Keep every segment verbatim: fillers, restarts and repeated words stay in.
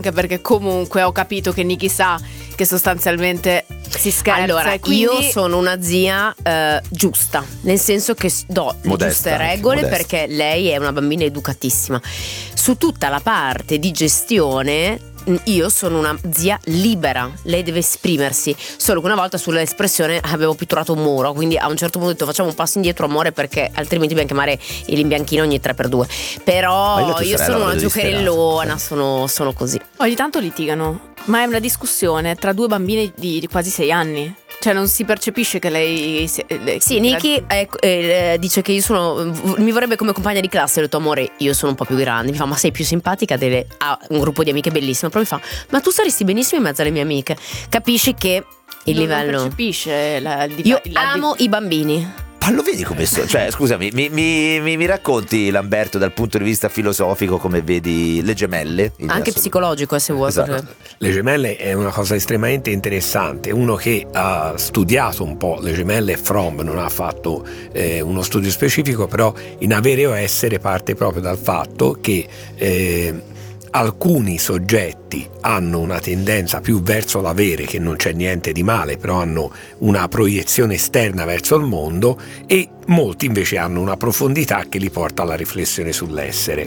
Anche perché comunque ho capito che Niki sa che sostanzialmente si scherza. Allora, quindi... io sono una zia eh, giusta, nel senso che do le Modesta, giuste regole, modesta. perché lei è una bambina educatissima. Su tutta la parte di gestione io sono una zia libera, lei deve esprimersi. Solo che una volta sull'espressione avevo pitturato un muro, quindi a un certo punto ho detto facciamo un passo indietro, amore, perché altrimenti dobbiamo chiamare il imbianchino ogni tre per due. Però io sono una giocherellona, sono, sono così. Ogni tanto litigano, ma è una discussione tra due bambine di, di quasi sei anni. Cioè non si percepisce che lei... Si, lei sì, Niki eh, eh, dice che io sono... mi vorrebbe come compagna di classe. Ho detto amore, io sono un po' più grande. Mi fa ma sei più simpatica, deve... ha un gruppo di amiche bellissimo. Però mi fa ma tu saresti benissimo in mezzo alle mie amiche. Capisci che il non livello... Non percepisce la, la, Io la, amo la, i bambini. Ma lo vedi come sto? Cioè, scusami, mi, mi, mi, mi racconti, Lamberto, dal punto di vista filosofico, come vedi le gemelle? Anche psicologico, se vuoi. Esatto. Perché... Le gemelle è una cosa estremamente interessante. Uno che ha studiato un po' le gemelle, Fromm non ha fatto eh, uno studio specifico, però in Avere o Essere parte proprio dal fatto che eh, alcuni soggetti hanno una tendenza più verso l'avere, che non c'è niente di male, però hanno una proiezione esterna verso il mondo, e molti invece hanno una profondità che li porta alla riflessione sull'essere.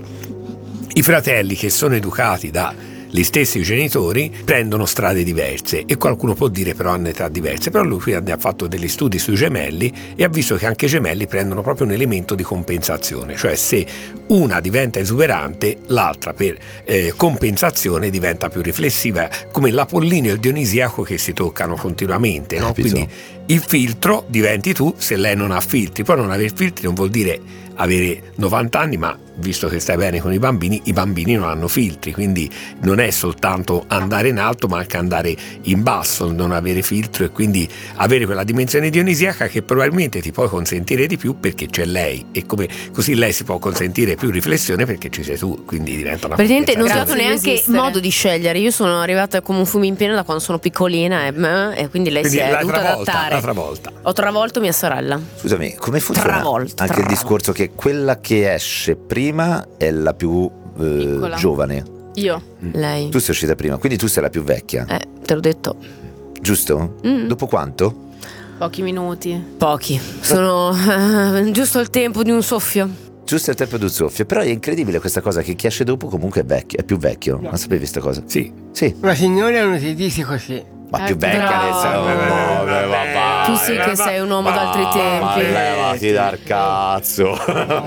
I fratelli che sono educati da gli stessi genitori prendono strade diverse, e qualcuno può dire però hanno età diverse, però lui qui ha fatto degli studi sui gemelli e ha visto che anche i gemelli prendono proprio un elemento di compensazione, cioè se una diventa esuberante l'altra per eh, compensazione diventa più riflessiva, come l'Apollineo e il Dionisiaco che si toccano continuamente, no? Quindi il filtro diventi tu se lei non ha filtri. Poi non avere filtri non vuol dire avere novanta anni, ma visto che stai bene con i bambini, i bambini non hanno filtri, quindi non è soltanto andare in alto ma anche andare in basso, non avere filtro, e quindi avere quella dimensione dionisiaca che probabilmente ti puoi consentire di più perché c'è lei, e come così lei si può consentire più riflessione perché ci sei tu, quindi diventa una praticamente non ho dato Grazie di neanche esistere. modo di scegliere. Io sono arrivata come un fumo in pieno da quando sono piccolina, e, e quindi lei quindi si è l'hai dovuta travolta, adattare. l'ha travolta. Ho travolto mia sorella. Scusami, come funziona Travolta, anche il travolta. discorso che quella che esce prima è la più eh, Piccola. giovane? Io Lei Tu sei uscita prima, quindi tu sei la più vecchia, eh, te l'ho detto. giusto? Mm. Dopo quanto? pochi minuti. Pochi. Sono eh, giusto il tempo di un soffio. Giusto il tempo di un soffio. Però è incredibile questa cosa che chi esce dopo comunque è vecchio, è più vecchio. Non sapevi questa cosa? Sì. Sì. Una signora non si dice così. Ma Eh, più vecchia bravo. nel senso, oh, beh, vabbè, Tu sì che sei un uomo d'altri Ma tempi. levati dal cazzo.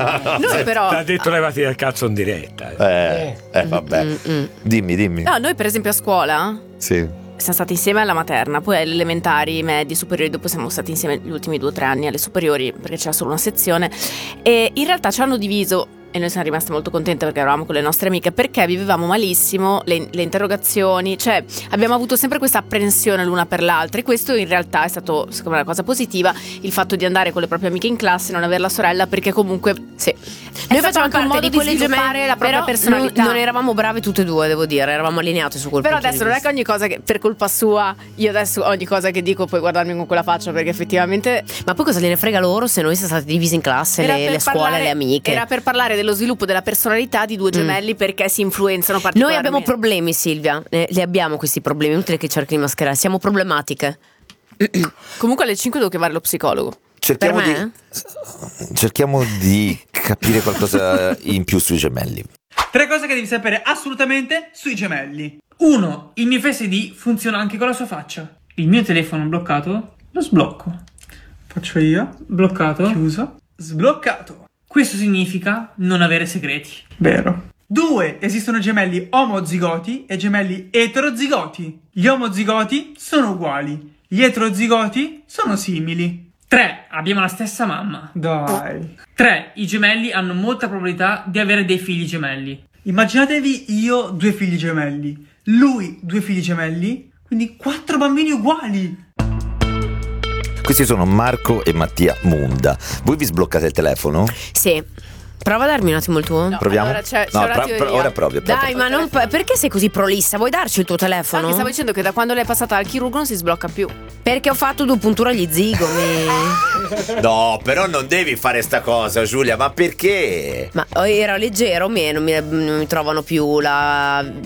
Noi però Ti ha detto levati dal cazzo in diretta. eh. Eh, eh vabbè. Mm-mm. Dimmi, dimmi. no, noi per esempio a scuola Sì. siamo stati insieme alla materna, poi alle elementari, medie, superiori, dopo siamo stati insieme gli ultimi due o tre anni alle superiori perché c'era solo una sezione, e in realtà ci hanno diviso, e noi siamo rimaste molto contente perché eravamo con le nostre amiche, perché vivevamo malissimo le, le interrogazioni, cioè abbiamo avuto sempre questa apprensione l'una per l'altra, e questo in realtà è stato secondo me una cosa positiva, il fatto di andare con le proprie amiche in classe e non avere la sorella, perché comunque Sì. È Noi stato facciamo anche un parte modo di di quelle sviluppare gemelle, la propria però personalità. Non, non eravamo brave tutte e due, devo dire, eravamo allineate su quel Però punto adesso di non è che vista. ogni cosa che per colpa sua, io adesso ogni cosa che dico puoi guardarmi con quella faccia, perché effettivamente Ma poi cosa gliene frega loro se noi siamo stati divisi in classe, era le, per le scuole, parlare- le amiche? era per parlare dello sviluppo della personalità di due gemelli, perché si influenzano particolarmente. Noi abbiamo problemi, Silvia, eh, li abbiamo questi problemi, inutile che cerchi di mascherare, siamo problematiche. Comunque alle cinque devo chiamare lo psicologo. Cerchiamo Per me? di cerchiamo di capire qualcosa in più sui gemelli. Tre cose che devi sapere assolutamente sui gemelli. uno. Il mio Face I D funziona anche con la sua faccia. Il mio telefono bloccato lo sblocco. Faccio io. Bloccato. Chiuso. Sbloccato. Questo significa non avere segreti. Vero. due. Esistono gemelli omozigoti e gemelli eterozigoti. Gli omozigoti sono uguali. Gli eterozigoti sono simili. tre. Abbiamo la stessa mamma. Dai. tre. I gemelli hanno molta probabilità di avere dei figli gemelli. Immaginatevi io due figli gemelli, lui due figli gemelli, quindi quattro bambini uguali. Questi sono Marco e Mattia Munda. Voi vi sbloccate il telefono? Sì. Prova a darmi un attimo il tuo. Proviamo? allora c'è- c'è no, una pro- teoria. pro- ora proprio. Dai, ma non perché sei così prolissa? Vuoi darci il tuo telefono? No, che stavo dicendo che da quando lei è passata al chirurgo non si sblocca più. Perché ho fatto due punture agli zigomi. No, però non devi fare sta cosa, Giulia, ma perché? Ma era leggero o meno? Mi, non mi trovano più la